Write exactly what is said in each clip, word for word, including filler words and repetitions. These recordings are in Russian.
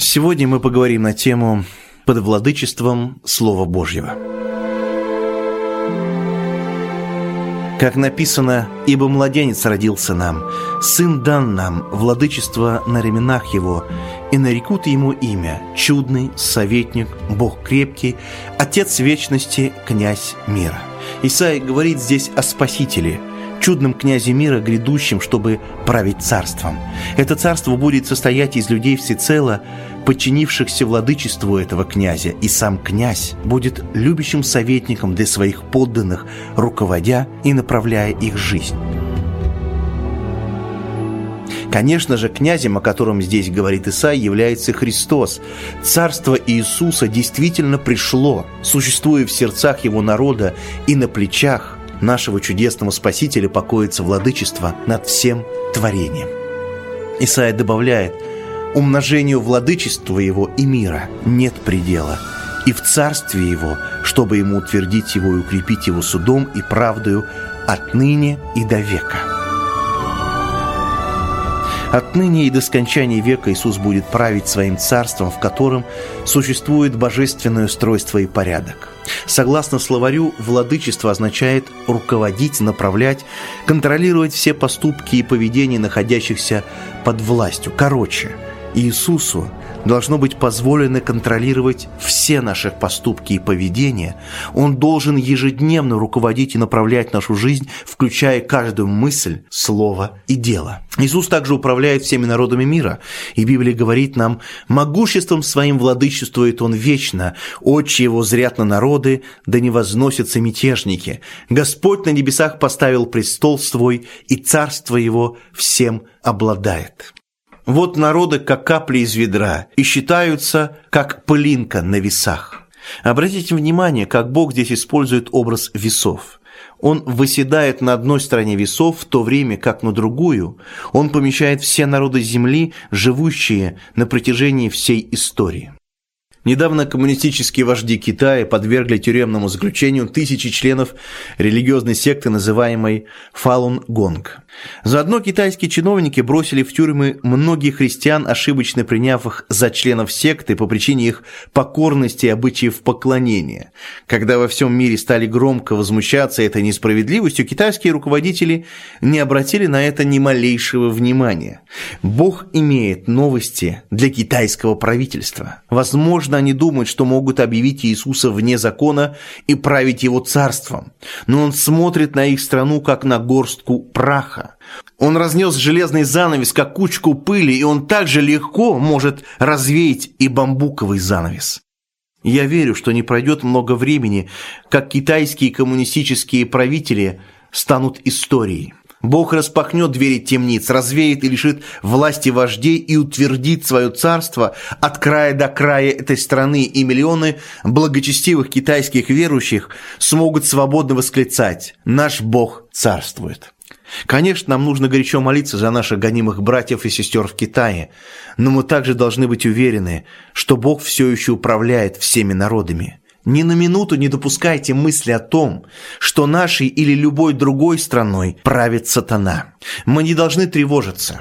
Сегодня мы поговорим на тему «Под владычеством Слова Божьего». Как написано: «Ибо младенец родился нам, сын дан нам, владычество на ременах его, и нарекут ему имя: Чудный, Советник, Бог крепкий, Отец вечности, Князь мира». Исаия говорит здесь о Спасителе, чудном князе мира, грядущем, чтобы править царством. Это царство будет состоять из людей всецело подчинившихся владычеству этого князя, и сам князь будет любящим советником для своих подданных, руководя и направляя их жизнь. Конечно же, князем, о котором здесь говорит Исаия, является Христос. Царство Иисуса действительно пришло, существуя в сердцах Его народа, и на плечах нашего чудесного Спасителя покоится владычество над всем творением. Исаия добавляет: умножению владычества Его и мира нет предела, и в царстве Его, чтобы Ему утвердить Его и укрепить Его судом и правдою отныне и до века. Отныне и до скончания века Иисус будет править своим царством, в котором существует божественное устройство и порядок. Согласно словарю, владычество означает руководить, направлять, контролировать все поступки и поведения находящихся под властью. Короче, Иисусу должно быть позволено контролировать все наши поступки и поведения. Он должен ежедневно руководить и направлять нашу жизнь, включая каждую мысль, слово и дело. Иисус также управляет всеми народами мира, и Библия говорит нам: «Могуществом своим владычествует Он вечно, очи Его зрят на народы, да не возносятся мятежники. Господь на небесах поставил престол свой, и царство Его всем обладает». Вот народы, как капли из ведра, и считаются, как пылинка на весах. Обратите внимание, как Бог здесь использует образ весов. Он восседает на одной стороне весов, в то время как на другую Он помещает все народы земли, живущие на протяжении всей истории. Недавно коммунистические вожди Китая подвергли тюремному заключению тысячи членов религиозной секты, называемой Фалун-Гонг. Заодно китайские чиновники бросили в тюрьмы многих христиан, ошибочно приняв их за членов секты по причине их покорности и обычаев поклонения. Когда во всем мире стали громко возмущаться этой несправедливостью, китайские руководители не обратили на это ни малейшего внимания. Бог имеет новости для китайского правительства. Возможно, они думают, что могут объявить Иисуса вне закона и править Его царством. Но Он смотрит на их страну, как на горстку праха. Он разнес железный занавес, как кучку пыли, и Он также легко может развеять и бамбуковый занавес. Я верю, что не пройдет много времени, как китайские коммунистические правители станут историей. Бог распахнет двери темниц, развеет и лишит власти вождей и утвердит свое царство от края до края этой страны, и миллионы благочестивых китайских верующих смогут свободно восклицать: «Наш Бог царствует». Конечно, нам нужно горячо молиться за наших гонимых братьев и сестер в Китае, но мы также должны быть уверены, что Бог все еще управляет всеми народами. Ни на минуту не допускайте мысли о том, что нашей или любой другой страной правит сатана. Мы не должны тревожиться.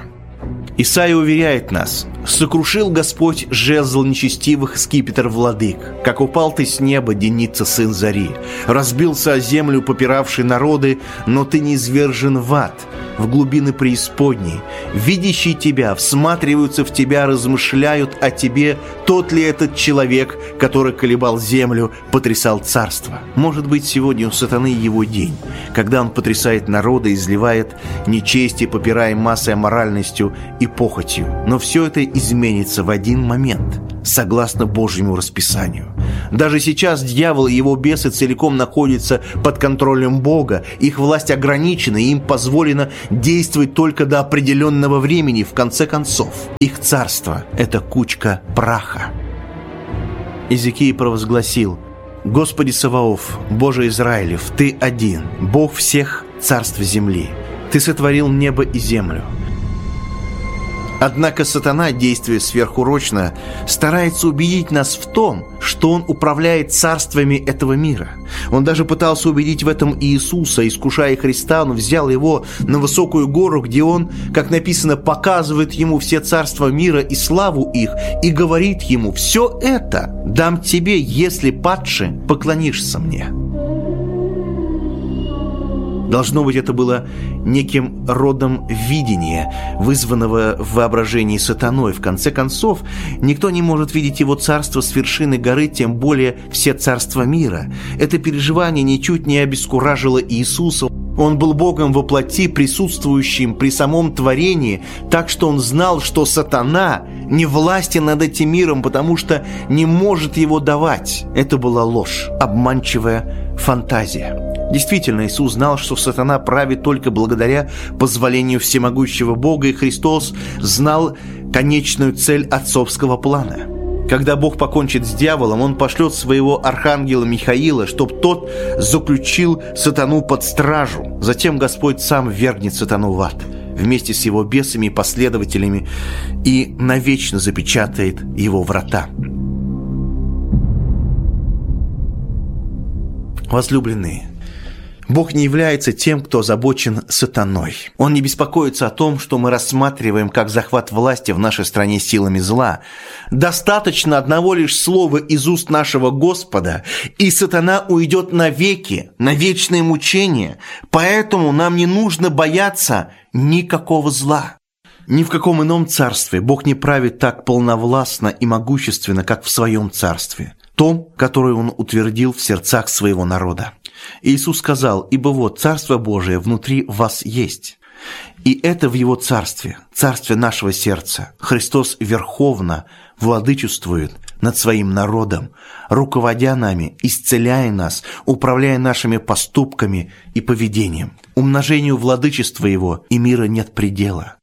Исаия уверяет нас: «Сокрушил Господь жезл нечестивых скипетр владык, как упал ты с неба, Деница, сын зари. Разбился о землю попиравший народы, но ты не низвержен в ад, в глубины преисподней. Видящие тебя всматриваются в тебя, размышляют о тебе, тот ли этот человек, который колебал землю, потрясал царство». Может быть, сегодня у сатаны его день, когда он потрясает народы, изливает нечестие, попирая массой аморальностью и похотью. Но все это изменится в один момент, согласно Божьему расписанию. Даже сейчас дьявол и его бесы целиком находятся под контролем Бога. Их власть ограничена, и им позволено действовать только до определенного времени. В конце концов, их царство – это кучка праха. Иезекииль провозгласил: «Господи Саваоф, Боже Израилев, Ты один, Бог всех царств земли. Ты сотворил небо и землю. Однако сатана, действуя сверхурочно, старается убедить нас в том, что он управляет царствами этого мира. Он даже пытался убедить в этом Иисуса, искушая Христа. Он взял его на высокую гору, где он, как написано, показывает ему все царства мира и славу их, и говорит ему: «Все это дам тебе, если, падше, поклонишься мне». Должно быть, это было неким родом видения, вызванного в воображении сатаной. В конце концов, никто не может видеть его царство с вершины горы, тем более все царства мира. Это переживание ничуть не обескуражило Иисуса. Он был Богом во плоти, присутствующим при самом творении, так что он знал, что сатана не властен над этим миром, потому что не может его давать. Это была ложь, обманчивая фантазия. Действительно, Иисус знал, что сатана правит только благодаря позволению всемогущего Бога, и Христос знал конечную цель отцовского плана. Когда Бог покончит с дьяволом, Он пошлет своего архангела Михаила, чтобы тот заключил сатану под стражу. Затем Господь сам ввергнет сатану в ад вместе с его бесами и последователями и навечно запечатает его врата. Возлюбленные, Бог не является тем, кто озабочен сатаной. Он не беспокоится о том, что мы рассматриваем как захват власти в нашей стране силами зла. Достаточно одного лишь слова из уст нашего Господа, и сатана уйдет навеки, на вечное мучение. Поэтому нам не нужно бояться никакого зла. Ни в каком ином царстве Бог не правит так полновластно и могущественно, как в своем царстве, том, которое Он утвердил в сердцах своего народа. Иисус сказал: «Ибо вот Царство Божие внутри вас есть». И это в Его Царстве, Царстве нашего сердца. Христос верховно владычествует над Своим народом, руководя нами, исцеляя нас, управляя нашими поступками и поведением. Умножению владычества Его и мира нет предела.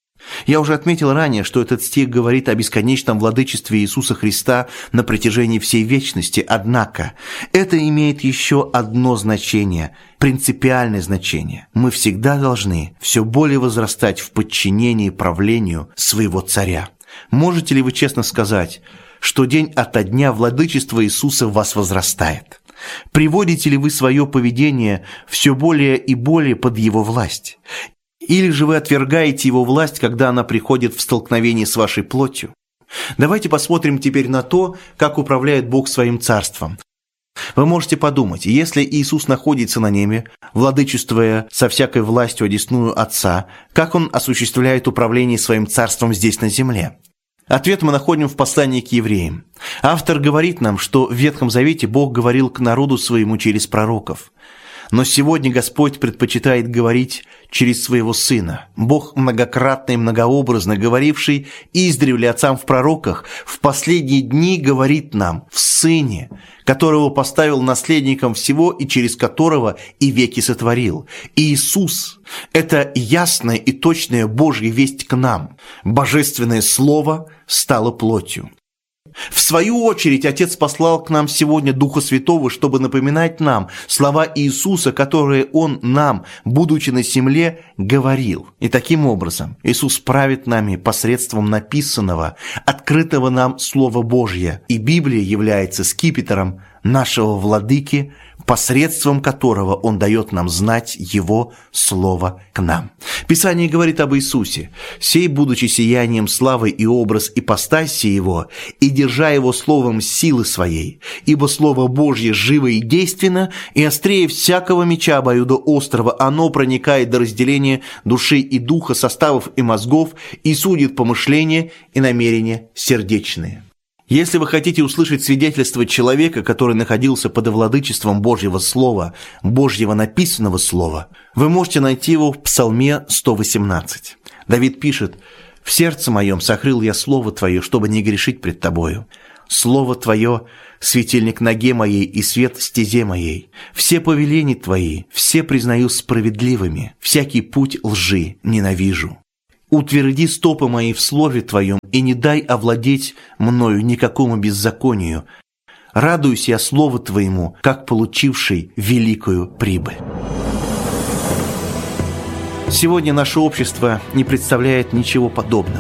Я уже отметил ранее, что этот стих говорит о бесконечном владычестве Иисуса Христа на протяжении всей вечности, однако это имеет еще одно значение, принципиальное значение. Мы всегда должны все более возрастать в подчинении правлению своего царя. Можете ли вы честно сказать, что день ото дня владычество Иисуса в вас возрастает? Приводите ли вы свое поведение все более и более под Его власть? Или же вы отвергаете Его власть, когда она приходит в столкновение с вашей плотью? Давайте посмотрим теперь на то, как управляет Бог Своим царством. Вы можете подумать, если Иисус находится на небе, владычествуя со всякой властью одесную Отца, как Он осуществляет управление Своим царством здесь на земле? Ответ мы находим в послании к евреям. Автор говорит нам, что в Ветхом Завете Бог говорил к народу своему через пророков. Но сегодня Господь предпочитает говорить через Своего Сына. Бог, многократно и многообразно говоривший издревле отцам в пророках, в последние дни говорит нам в Сыне, которого поставил наследником всего и через которого и веки сотворил. Иисус – это ясная и точная Божья весть к нам. Божественное Слово стало плотью. В свою очередь, Отец послал к нам сегодня Духа Святого, чтобы напоминать нам слова Иисуса, которые Он нам, будучи на земле, говорил. И таким образом Иисус правит нами посредством написанного, открытого нам Слова Божье. И Библия является скипетром нашего Владыки, посредством которого Он дает нам знать Его Слово к нам. Писание говорит об Иисусе: «Сей, будучи сиянием славы и образ ипостаси Его, и держа Его словом силы Своей, ибо Слово Божье живо и действенно, и острее всякого меча обоюдоострого, оно проникает до разделения души и духа, составов и мозгов, и судит помышления и намерения сердечные». Если вы хотите услышать свидетельство человека, который находился под владычеством Божьего Слова, Божьего написанного Слова, вы можете найти его в Псалме сто восемнадцать. Давид пишет: «В сердце моем сокрыл я Слово Твое, чтобы не грешить пред Тобою. Слово Твое – светильник ноге моей и свет стезе моей. Все повеления Твои, все признаю справедливыми, всякий путь лжи ненавижу. Утверди стопы мои в Слове Твоем, и не дай овладеть мною никакому беззаконию. Радуюсь я Слову Твоему, как получивший великую прибыль». Сегодня наше общество не представляет ничего подобного.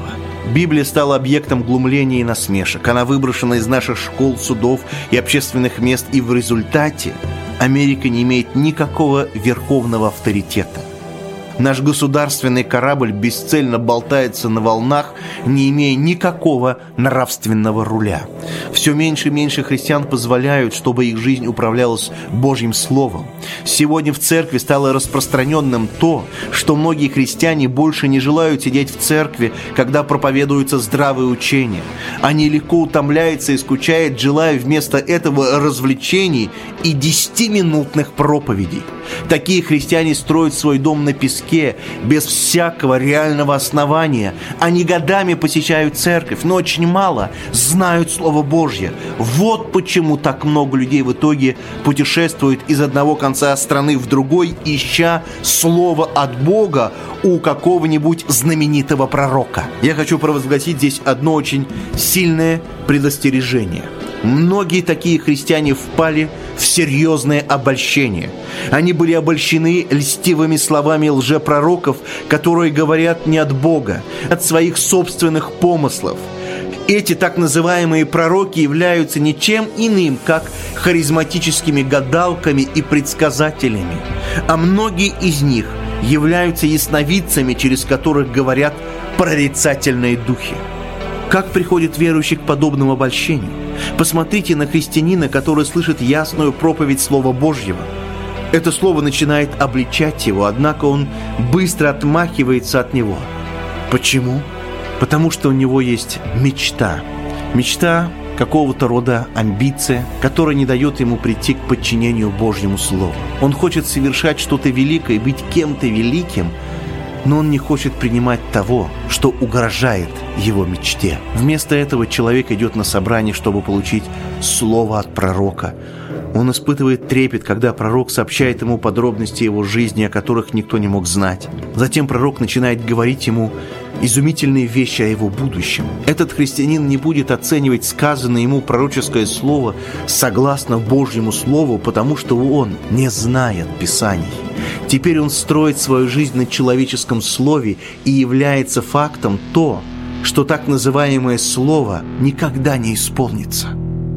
Библия стала объектом глумления и насмешек. Она выброшена из наших школ, судов и общественных мест, и в результате Америка не имеет никакого верховного авторитета. Наш государственный корабль бесцельно болтается на волнах, не имея никакого нравственного руля. Все меньше и меньше христиан позволяют, чтобы их жизнь управлялась Божьим Словом. Сегодня в церкви стало распространенным то, что многие христиане больше не желают сидеть в церкви, когда проповедуются здравые учения. Они легко утомляются и скучают, желая вместо этого развлечений и десятиминутных проповедей. Такие христиане строят свой дом на песке, без всякого реального основания. Они годами посещают церковь, но очень мало знают Слово Божье. Вот почему так много людей в итоге путешествуют из одного конца страны в другой, ища Слово от Бога у какого-нибудь знаменитого пророка. Я хочу провозгласить здесь одно очень сильное предостережение. Многие такие христиане впали в серьезное обольщение. Они были обольщены льстивыми словами лжепророков, которые говорят не от Бога, от своих собственных помыслов. Эти так называемые пророки являются ничем иным, как харизматическими гадалками и предсказателями, а многие из них являются ясновидцами, через которых говорят прорицательные духи. Как приходит верующий к подобному обольщению? Посмотрите на христианина, который слышит ясную проповедь Слова Божьего. Это слово начинает обличать его, однако он быстро отмахивается от него. Почему? Потому что у него есть мечта. Мечта какого-то рода амбиция, которая не дает ему прийти к подчинению Божьему Слову. Он хочет совершать что-то великое, быть кем-то великим, но он не хочет принимать того, что угрожает его мечте. Вместо этого человек идет на собрание, чтобы получить слово от пророка. Он испытывает трепет, когда пророк сообщает ему подробности его жизни, о которых никто не мог знать. Затем пророк начинает говорить ему изумительные вещи о его будущем. Этот христианин не будет оценивать сказанное ему пророческое слово согласно Божьему Слову, потому что он не знает Писаний. Теперь он строит свою жизнь на человеческом слове, и является фактом то, что так называемое слово никогда не исполнится.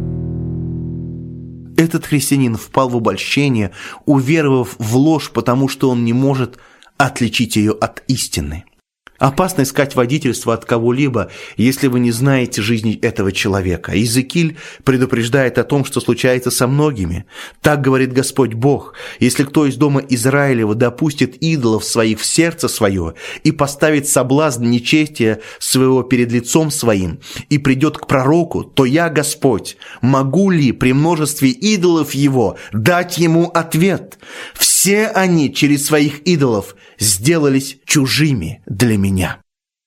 Этот христианин впал в обольщение, уверовав в ложь, потому что он не может отличить ее от истины. Опасно искать водительство от кого-либо, если вы не знаете жизни этого человека. Иезекииль предупреждает о том, что случается со многими. Так говорит Господь Бог: если кто из дома Израилева допустит идолов своих в сердце свое и поставит соблазн нечестия своего перед лицом своим и придет к пророку, то я, Господь, могу ли при множестве идолов его дать ему ответ? Все они через своих идолов сделались чужими для меня.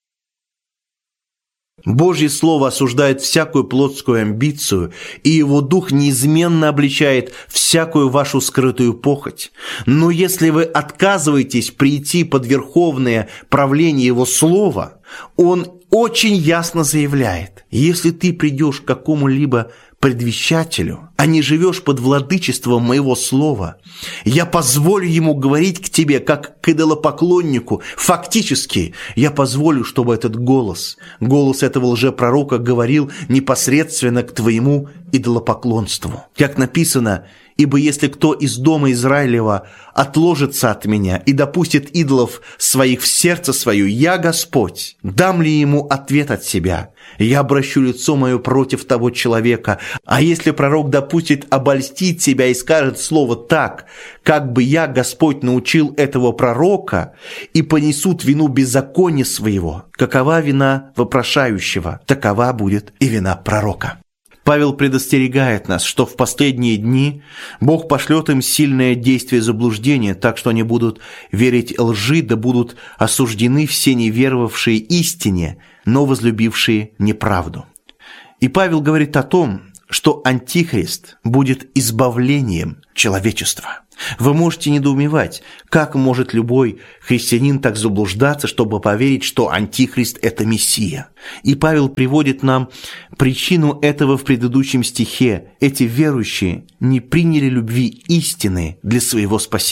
Божье Слово осуждает всякую плотскую амбицию, и Его Дух неизменно обличает всякую вашу скрытую похоть. Но если вы отказываетесь прийти под верховное правление Его Слова, Он очень ясно заявляет: если ты придешь к какому-либо предвещателю, а не живешь под владычеством моего слова, я позволю ему говорить к тебе, как к идолопоклоннику. Фактически, я позволю, чтобы этот голос, голос этого лжепророка говорил непосредственно к твоему идолопоклонству. Как написано: «Ибо если кто из дома Израилева отложится от меня и допустит идолов своих в сердце свое, я, Господь, дам ли ему ответ от себя? Я обращу лицо мое против того человека. А если пророк допустит обольстить себя и скажет слово так, как бы я, Господь, научил этого пророка, и понесут вину беззакония своего, какова вина вопрошающего, такова будет и вина пророка». Павел предостерегает нас, что в последние дни Бог пошлет им сильное действие заблуждения, так что они будут верить лжи, да будут осуждены все неверовавшие истине, но возлюбившие неправду. И Павел говорит о том, что Антихрист будет избавлением человечества. Вы можете недоумевать, как может любой христианин так заблуждаться, чтобы поверить, что Антихрист – это Мессия. И Павел приводит нам причину этого в предыдущем стихе. Эти верующие не приняли любви истины для своего спасения.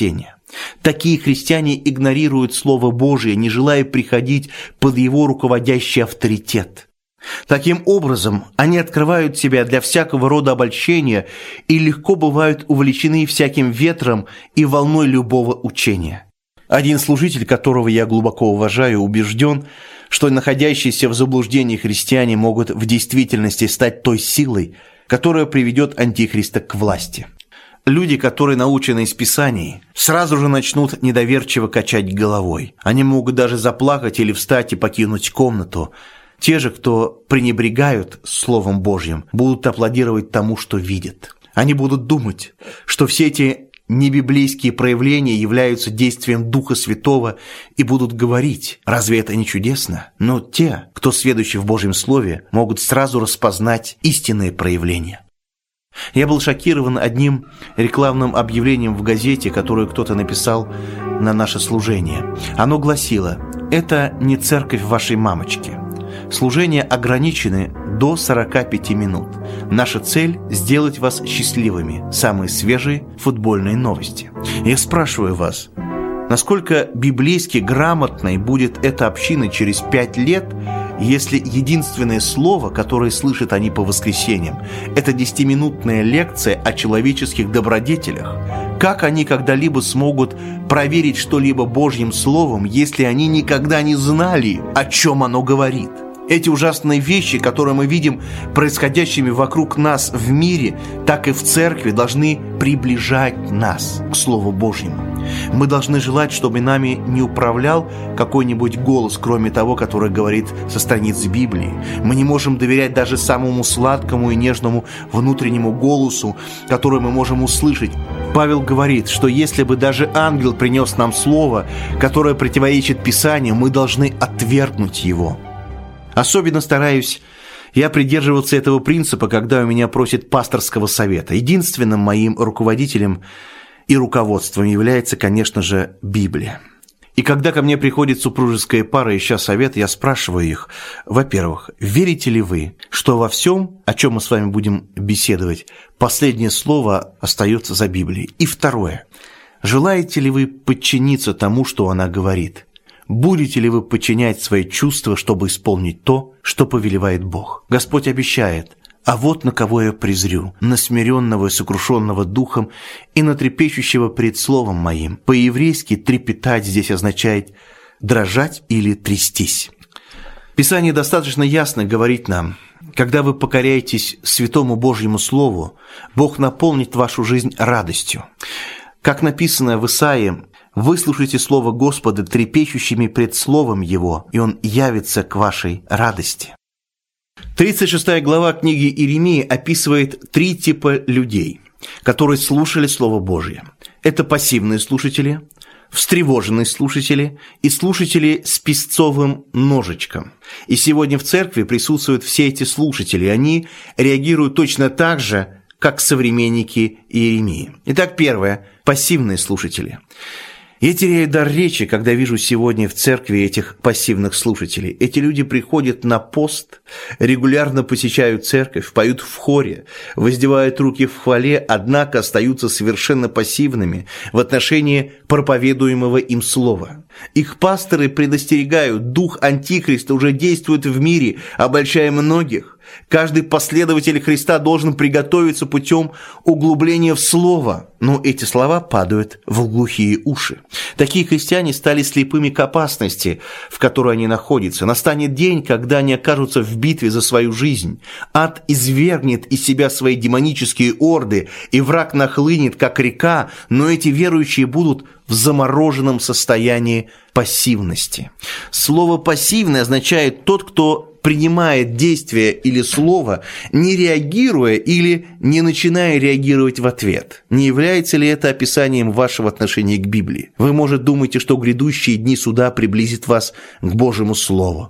Такие христиане игнорируют Слово Божие, не желая приходить под его руководящий авторитет. Таким образом, они открывают себя для всякого рода обольщения и легко бывают увлечены всяким ветром и волной любого учения. Один служитель, которого я глубоко уважаю, убежден, что находящиеся в заблуждении христиане могут в действительности стать той силой, которая приведет Антихриста к власти. Люди, которые научены из Писаний, сразу же начнут недоверчиво качать головой. Они могут даже заплакать или встать и покинуть комнату. Те же, кто пренебрегают Словом Божьим, будут аплодировать тому, что видят. Они будут думать, что все эти небиблейские проявления являются действием Духа Святого и будут говорить: разве это не чудесно? Но те, кто сведущий в Божьем Слове, могут сразу распознать истинные проявления. Я был шокирован одним рекламным объявлением в газете, которое кто-то написал на наше служение. Оно гласило: «Это не церковь вашей мамочки. Служения ограничены до сорока пяти минут. Наша цель – сделать вас счастливыми. Самые свежие футбольные новости». Я спрашиваю вас, насколько библейски грамотной будет эта община через пять лет, если единственное слово, которое слышат они по воскресеньям, это десятиминутная лекция о человеческих добродетелях? Как они когда-либо смогут проверить что-либо Божьим Словом, если они никогда не знали, о чем оно говорит? Эти ужасные вещи, которые мы видим происходящими вокруг нас в мире, так и в церкви, должны приближать нас к Слову Божьему. Мы должны желать, чтобы нами не управлял какой-нибудь голос, кроме того, который говорит со страниц Библии. Мы не можем доверять даже самому сладкому и нежному внутреннему голосу, который мы можем услышать. Павел говорит, что если бы даже ангел принес нам слово, которое противоречит Писанию, мы должны отвергнуть его. Особенно стараюсь я придерживаться этого принципа, когда у меня просят пасторского совета. Единственным моим руководителем и руководством является, конечно же, Библия. И когда ко мне приходит супружеская пара, ища совет, я спрашиваю их: во-первых, верите ли вы, что во всем, о чем мы с вами будем беседовать, последнее слово остается за Библией? И второе, желаете ли вы подчиниться тому, что она говорит? Будете ли вы подчинять свои чувства, чтобы исполнить то, что повелевает Бог? Господь обещает: «А вот на кого я презрю, на смиренного и сокрушенного духом и на трепещущего пред словом моим». По-еврейски трепетать здесь означает дрожать или трястись. Писание достаточно ясно говорит нам: когда вы покоряетесь святому Божьему Слову, Бог наполнит вашу жизнь радостью. Как написано в Исаии: «Выслушайте слово Господа трепещущими пред словом Его, и Он явится к вашей радости». тридцать шестая глава книги Иеремии описывает три типа людей, которые слушали Слово Божие. Это пассивные слушатели, встревоженные слушатели и слушатели с песцовым ножичком. И сегодня в церкви присутствуют все эти слушатели, и они реагируют точно так же, как современники Иеремии. Итак, первое – пассивные слушатели. Я теряю дар речи, когда вижу сегодня в церкви этих пассивных слушателей. Эти люди приходят на пост, регулярно посещают церковь, поют в хоре, воздевают руки в хвале, однако остаются совершенно пассивными в отношении проповедуемого им слова. Их пасторы предостерегают: дух Антихриста уже действует в мире, обольщая многих. Каждый последователь Христа должен приготовиться путем углубления в Слово, но эти слова падают в глухие уши. Такие христиане стали слепыми к опасности, в которой они находятся. Настанет день, когда они окажутся в битве за свою жизнь. Ад извергнет из себя свои демонические орды, и враг нахлынет, как река, но эти верующие будут в замороженном состоянии пассивности. Слово «пассивный» означает «тот, кто принимает действие или слово, не реагируя или не начиная реагировать в ответ». Не является ли это описанием вашего отношения к Библии? Вы, может, думаете, что грядущие дни суда приблизят вас к Божьему Слову.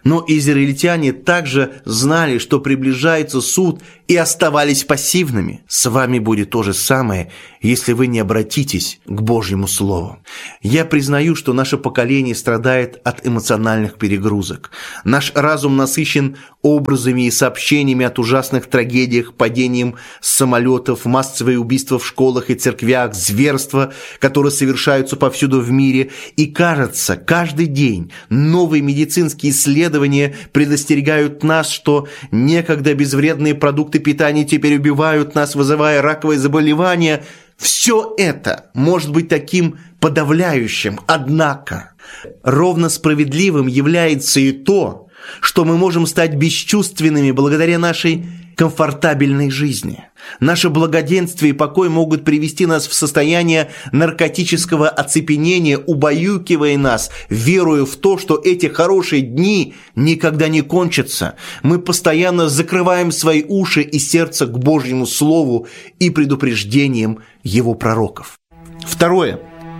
Но израильтяне также знали, что приближается суд, и оставались пассивными. С вами будет то же самое, если вы не обратитесь к Божьему Слову. Я признаю, что наше поколение страдает от эмоциональных перегрузок. Наш разум насыщен образами и сообщениями от ужасных трагедиях, падением самолетов, массовые убийства в школах и церквях, зверства, которые совершаются повсюду в мире. И кажется, каждый день новые медицинские исследования предостерегают нас, что некогда безвредные продукты питания теперь убивают нас, вызывая раковые заболевания. Все это может быть таким подавляющим, однако ровно справедливым является и то, что мы можем стать бесчувственными благодаря нашей комфортабельной жизни. Наше благоденствие и покой могут привести нас в состояние наркотического оцепенения, убаюкивая нас, веруя в то, что эти хорошие дни никогда не кончатся. Мы постоянно закрываем свои уши и сердце к Божьему Слову и предупреждениям Его пророков. Второе.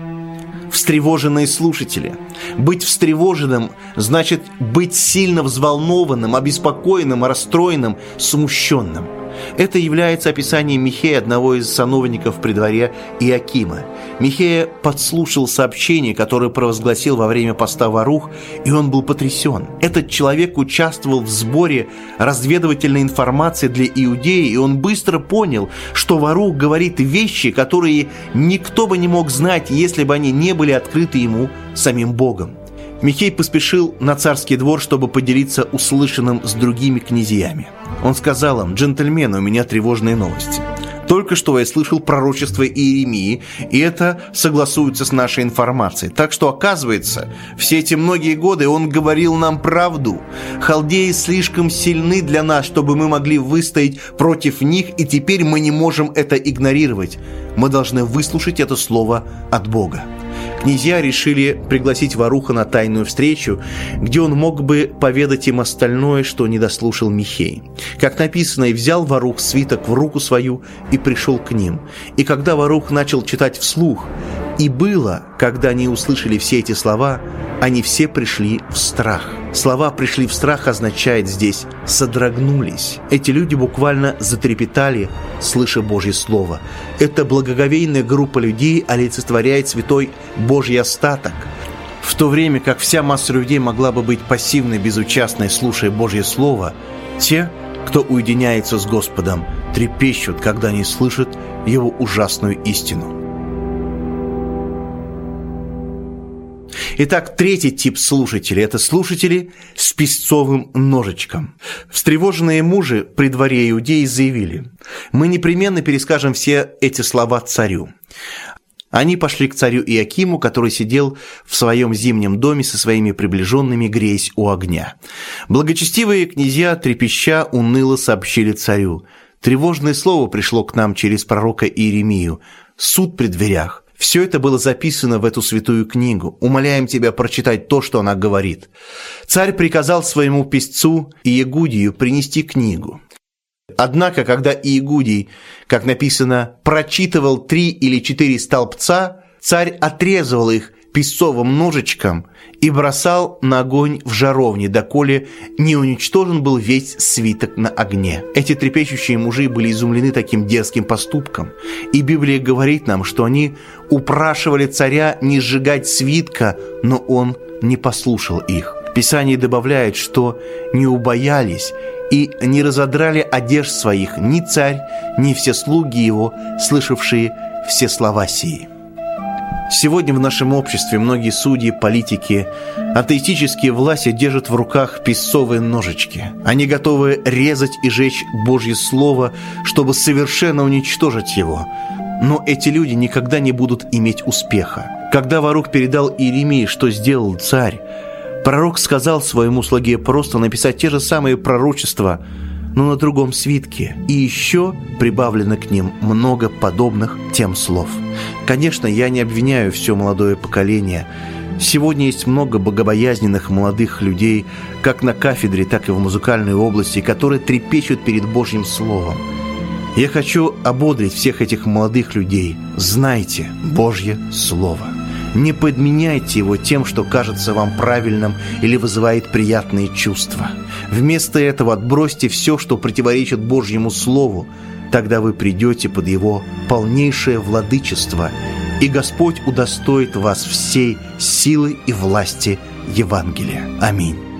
Встревоженные слушатели. Быть встревоженным значит быть сильно взволнованным, обеспокоенным, расстроенным, смущенным. Это является описанием Михея, одного из сановников при дворе Иакима. Михея подслушал сообщение, которое провозгласил во время поста Варух, и он был потрясен. Этот человек участвовал в сборе разведывательной информации для Иудеи, и он быстро понял, что Варух говорит вещи, которые никто бы не мог знать, если бы они не были открыты ему самим Богом. Михей поспешил на царский двор, чтобы поделиться услышанным с другими князьями. Он сказал им: «Джентльмены, у меня тревожные новости. Только что я слышал пророчество Иеремии, и это согласуется с нашей информацией. Так что, оказывается, все эти многие годы он говорил нам правду. Халдеи слишком сильны для нас, чтобы мы могли выстоять против них, и теперь мы не можем это игнорировать. Мы должны выслушать это слово от Бога». Князья решили пригласить Варуха на тайную встречу, где он мог бы поведать им остальное, что не дослушал Михей. Как написано, «И взял Варух свиток в руку свою и пришел к ним. И когда Варух начал читать вслух, и было, когда они услышали все эти слова, они все пришли в страх». Слова «пришли в страх» означает здесь «содрогнулись». Эти люди буквально затрепетали, слыша Божье Слово. Эта благоговейная группа людей олицетворяет святой Божий остаток. В то время как вся масса людей могла бы быть пассивной, безучастной, слушая Божье Слово, те, кто уединяется с Господом, трепещут, когда они слышат Его ужасную истину. Итак, третий тип слушателей – это слушатели с песцовым ножичком. Встревоженные мужи при дворе Иудеи заявили: «Мы непременно перескажем все эти слова царю». Они пошли к царю Иакиму, который сидел в своем зимнем доме со своими приближенными, греясь у огня. Благочестивые князья, трепеща, уныло сообщили царю: «Тревожное слово пришло к нам через пророка Иеремию. Суд при дверях. Все это было записано в эту святую книгу. Умоляем тебя прочитать то, что она говорит». Царь приказал своему писцу Иегудию принести книгу. Однако, когда Иегудий, как написано, прочитывал три или четыре столбца, царь отрезывал их песцовым ножичком и бросал на огонь в жаровне, доколе не уничтожен был весь свиток на огне. Эти трепещущие мужи были изумлены таким дерзким поступком, и Библия говорит нам, что они упрашивали царя не сжигать свитка, но он не послушал их. Писание добавляет, что не убоялись и не разодрали одежд своих ни царь, ни все слуги его, слышавшие все слова сии. Сегодня в нашем обществе многие судьи, политики, атеистические власти держат в руках песцовые ножички. Они готовы резать и жечь Божье Слово, чтобы совершенно уничтожить его. Но эти люди никогда не будут иметь успеха. Когда Варух передал Иеремии, что сделал царь, пророк сказал своему слуге просто написать те же самые пророчества, но на другом свитке. И еще прибавлено к ним много подобных тем слов. Конечно, я не обвиняю все молодое поколение. Сегодня есть много богобоязненных молодых людей, как на кафедре, так и в музыкальной области, которые трепещут перед Божьим Словом. Я хочу ободрить всех этих молодых людей. Знайте Божье Слово. Не подменяйте его тем, что кажется вам правильным или вызывает приятные чувства. Вместо этого отбросьте все, что противоречит Божьему Слову. Тогда вы придете под его полнейшее владычество, и Господь удостоит вас всей силы и власти Евангелия. Аминь.